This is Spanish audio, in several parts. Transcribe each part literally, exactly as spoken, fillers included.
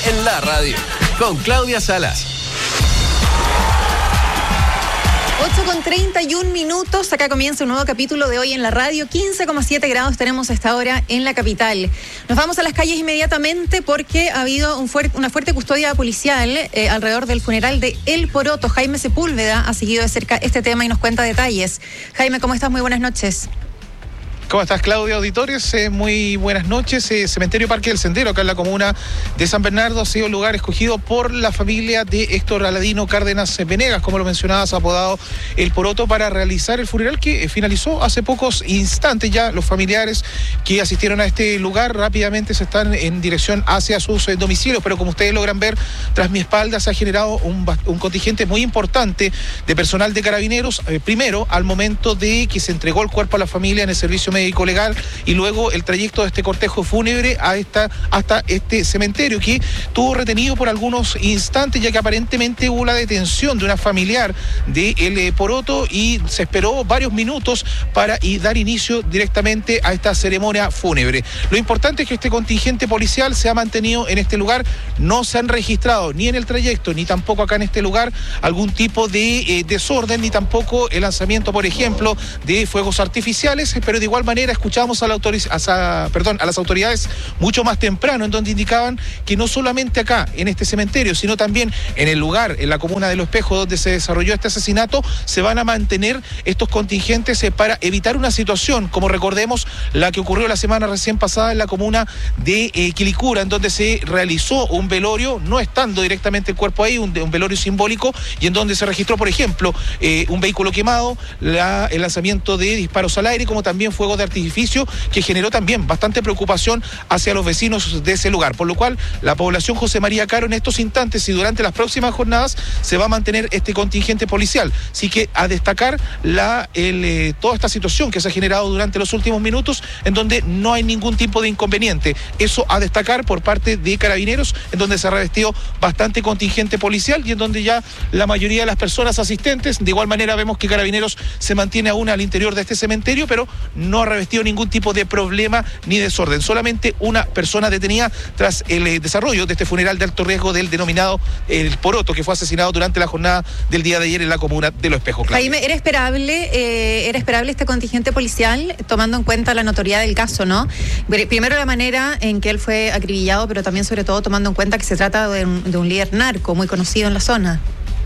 en la radio, con Claudia Salas. ocho con treinta y un minutos, acá comienza un nuevo capítulo de Hoy en la Radio. Quince coma siete grados tenemos a esta hora en la capital. Nos vamos a las calles inmediatamente porque ha habido un fuerte, una fuerte custodia policial eh, alrededor del funeral de El Poroto. Jaime Sepúlveda ha seguido de cerca este tema y nos cuenta detalles. Jaime, ¿cómo estás? Muy buenas noches. ¿Cómo estás, Claudia? Auditores, eh, muy buenas noches. Eh, Cementerio Parque del Sendero, acá en la comuna de San Bernardo, ha sido el lugar escogido por la familia de Héctor Aladino Cárdenas Venegas, como lo mencionabas, apodado El Poroto, para realizar el funeral que eh, finalizó hace pocos instantes. Ya los familiares que asistieron a este lugar rápidamente se están en dirección hacia sus eh, domicilios, pero como ustedes logran ver, tras mi espalda se ha generado un, un contingente muy importante de personal de carabineros, eh, primero al momento de que se entregó el cuerpo a la familia en el servicio médico legal y luego el trayecto de este cortejo fúnebre a esta, hasta este cementerio, que estuvo retenido por algunos instantes, ya que aparentemente hubo la detención de una familiar de El Poroto y se esperó varios minutos para y dar inicio directamente a esta ceremonia fúnebre. Lo importante es que este contingente policial se ha mantenido en este lugar, no se han registrado ni en el trayecto ni tampoco acá en este lugar algún tipo de eh, desorden, ni tampoco el lanzamiento, por ejemplo, de fuegos artificiales, pero de igual manera escuchábamos a, la autoriz- a, perdón, a las autoridades mucho más temprano, en donde indicaban que no solamente acá, en este cementerio, sino también en el lugar, en la comuna de Los Espejos, donde se desarrolló este asesinato, se van a mantener estos contingentes eh, para evitar una situación, como recordemos, la que ocurrió la semana recién pasada en la comuna de eh, Quilicura, en donde se realizó un velorio, no estando directamente el cuerpo ahí, un, un velorio simbólico, y en donde se registró, por ejemplo, eh, un vehículo quemado, la, el lanzamiento de disparos al aire, como también fuegos de artificio, que generó también bastante preocupación hacia los vecinos de ese lugar, por lo cual la población José María Caro en estos instantes y durante las próximas jornadas se va a mantener este contingente policial. Así que a destacar la, el, eh, toda esta situación que se ha generado durante los últimos minutos, en donde no hay ningún tipo de inconveniente. Eso a destacar por parte de Carabineros, en donde se ha revestido bastante contingente policial y en donde ya la mayoría de las personas asistentes, de igual manera vemos que Carabineros se mantiene aún al interior de este cementerio, pero no ha revestido ningún tipo de problema ni desorden. Solamente una persona detenida tras el eh, desarrollo de este funeral de alto riesgo del denominado El Poroto, que fue asesinado durante la jornada del día de ayer en la comuna de Los Espejos. Claudia. Jaime, ¿era esperable, eh, era esperable este contingente policial, tomando en cuenta la notoriedad del caso, ¿no? Primero la manera en que él fue acribillado, pero también sobre todo tomando en cuenta que se trata de un, de un líder narco muy conocido en la zona.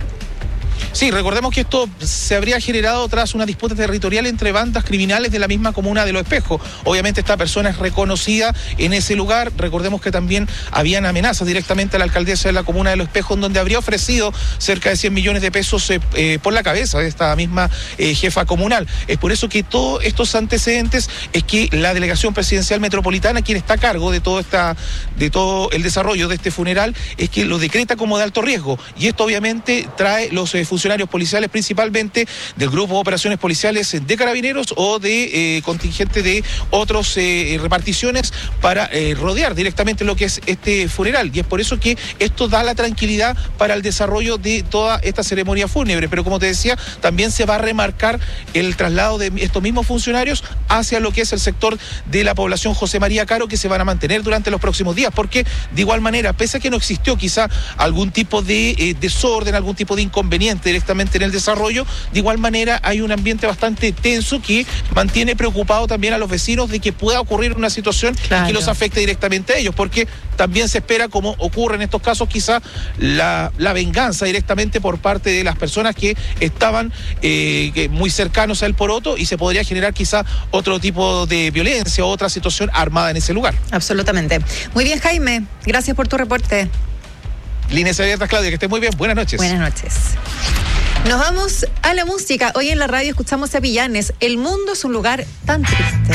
Sí, recordemos que esto se habría generado tras una disputa territorial entre bandas criminales de la misma comuna de Los Espejos. Obviamente esta persona es reconocida en ese lugar. Recordemos que también habían amenazas directamente a la alcaldesa de la comuna de Los Espejos, donde habría ofrecido cerca de cien millones de pesos eh, eh, por la cabeza de esta misma eh, jefa comunal. Es por eso que todos estos antecedentes es que la Delegación Presidencial Metropolitana, quien está a cargo de todo, esta, de todo el desarrollo de este funeral, es que lo decreta como de alto riesgo. Y esto obviamente trae los eh, funcionarios policiales, principalmente del Grupo de Operaciones Policiales de Carabineros o de eh, contingente de otras eh, reparticiones para eh, rodear directamente lo que es este funeral. Y es por eso que esto da la tranquilidad para el desarrollo de toda esta ceremonia fúnebre. Pero como te decía, también se va a remarcar el traslado de estos mismos funcionarios hacia lo que es el sector de la población José María Caro, que se van a mantener durante los próximos días, porque de igual manera, pese a que no existió quizá algún tipo de eh, desorden, algún tipo de inconveniente directamente en el desarrollo, de igual manera hay un ambiente bastante tenso que mantiene preocupado también a los vecinos de que pueda ocurrir una situación claro. que los afecte directamente a ellos, porque también se espera, como ocurre en estos casos, quizá la, la venganza directamente por parte de las personas que estaban eh, que muy cercanos al Poroto, y se podría generar quizá otro tipo de violencia o otra situación armada en ese lugar. Absolutamente. Muy bien, Jaime, gracias por tu reporte. Líneas abiertas, Claudia, que esté muy bien. Buenas noches. Buenas noches. Nos vamos a la música. Hoy en la radio escuchamos a Villanes. El mundo es un lugar tan triste.